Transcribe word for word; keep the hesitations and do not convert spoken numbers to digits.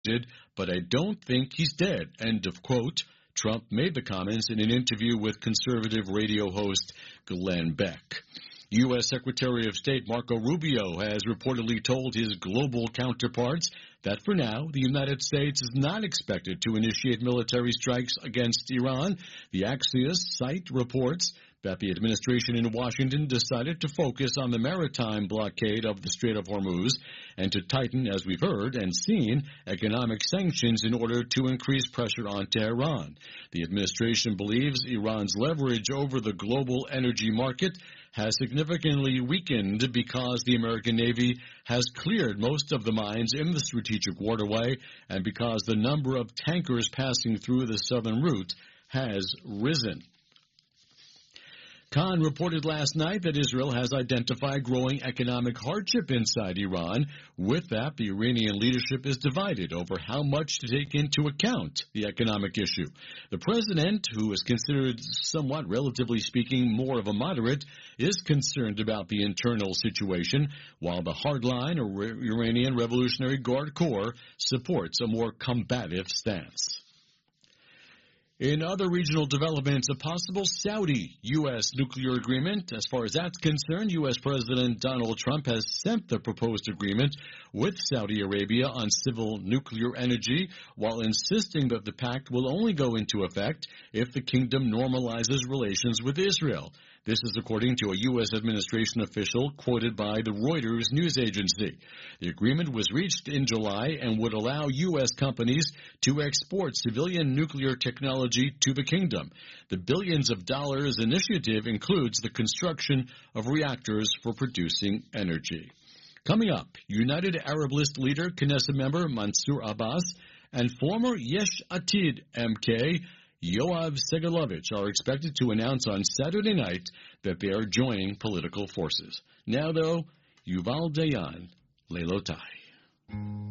did, but I don't think he's dead, end of quote. Trump made the comments in an interview with conservative radio host Glenn Beck. U S. Secretary of State Marco Rubio has reportedly told his global counterparts that for now, the United States is not expected to initiate military strikes against Iran. The Axios site reports that the administration in Washington decided to focus on the maritime blockade of the Strait of Hormuz and to tighten, as we've heard and seen, economic sanctions in order to increase pressure on Tehran. The administration believes Iran's leverage over the global energy market has significantly weakened because the American Navy has cleared most of the mines in the strategic waterway and because the number of tankers passing through the southern route has risen. Khan reported last night that Israel has identified growing economic hardship inside Iran. With that, the Iranian leadership is divided over how much to take into account the economic issue. The president, who is considered somewhat, relatively speaking, more of a moderate, is concerned about the internal situation, while the hardline Iranian Revolutionary Guard Corps supports a more combative stance. In other regional developments, a possible Saudi-U S nuclear agreement. As far as that's concerned, U S. President Donald Trump has sent the proposed agreement with Saudi Arabia on civil nuclear energy, while insisting that the pact will only go into effect if the kingdom normalizes relations with Israel. This is according to a U S administration official quoted by the Reuters news agency. The agreement was reached in July and would allow U S companies to export civilian nuclear technology to the kingdom. The billions of dollars initiative includes the construction of reactors for producing energy. Coming up, United Arab List leader, Knesset member Mansour Abbas, and former Yesh Atid M K Yoav Segalovich are expected to announce on Saturday night that they are joining political forces. Now, though, Yuval Dayan, Leilotai.